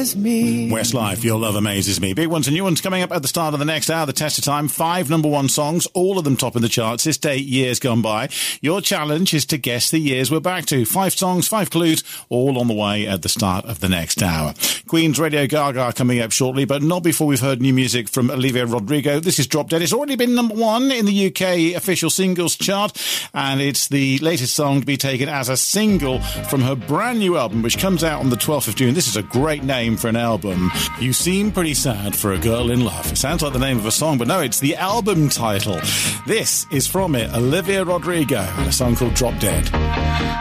amazes me. Westlife, Your Love Amazes Me. Big ones and new ones coming up at the start of the next hour. The test of time, 5 number one songs, all of them top in the charts this day, years gone by. Your challenge is to guess the years we're back to. 5 songs, 5 clues, all on the way at the start of the next hour. Queen's Radio Gaga coming up shortly, but not before we've heard new music from Olivia Rodrigo. This is Drop Dead. It's already been number one in the UK official singles chart, and it's the latest song to be taken as a single from her brand new album, which comes out on the 12th of June. This is a great name for an album. You Seem Pretty Sad for a Girl in Love. It sounds like the name of a song, but no, it's the album title. This is from it, Olivia Rodrigo, and a song called Drop Dead.